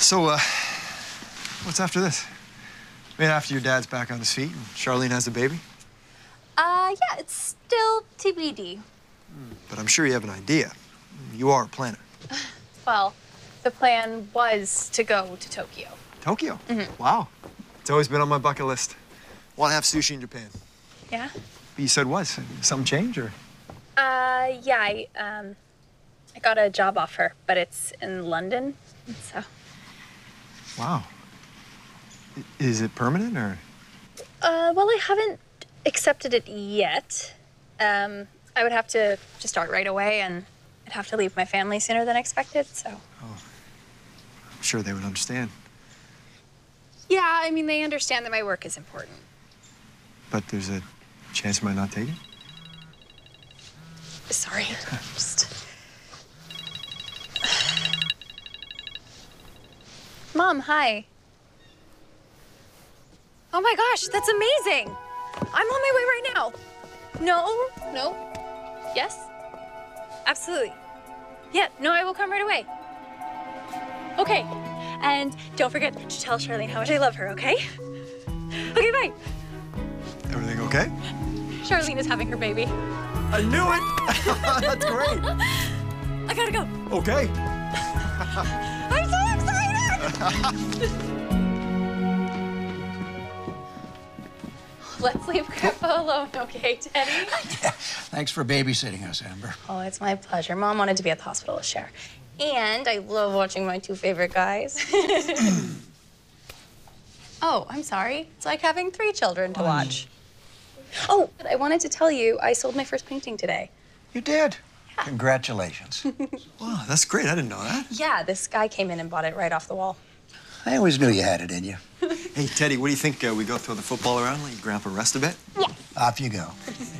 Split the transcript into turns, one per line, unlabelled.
So, what's after this? I mean, after your dad's back on his feet and Charlene has the baby?
Yeah, it's still TBD.
But I'm sure you have an idea. You are a planner.
Well, the plan was to go to Tokyo.
Tokyo? Wow. It's always been on my bucket list. Want to have sushi in Japan.
Yeah?
But you said what? Something change, or?
Yeah, I got a job offer, but it's in London, so.
Wow. Is it permanent, or?
Well, I haven't accepted it yet. I would have to just start right away, and I'd have to leave my family sooner than expected, so.
Oh. I'm sure they would understand.
Yeah, I mean, they understand that my work is important.
But there's a chance you might not take it?
Sorry, just... Mom, hi. Oh my gosh, that's amazing. I'm on my way right now. No. Yes? Absolutely. Yeah, no, I will come right away. Okay, and don't forget to tell Charlene how much I love her, okay? Okay, bye.
Everything okay?
Charlene is having her baby.
I knew it! That's great.
I gotta go.
Okay.
I'm so excited! Let's leave Grandpa alone, okay, Teddy?
Yeah, thanks for babysitting us, Amber.
Oh, it's my pleasure. Mom wanted to be at the hospital with Cher. And I love watching my two favorite guys. Oh, I'm sorry. It's like having 3 children to watch. Oh, but I wanted to tell you, I sold my first painting today.
You did?
Yeah.
Congratulations.
Wow, that's great. I didn't know that.
Yeah, this guy came in and bought it right off the wall.
I always knew you had it in you.
Hey, Teddy, what do you think we go throw the football around, let your grandpa rest a bit?
Yeah.
Off you go.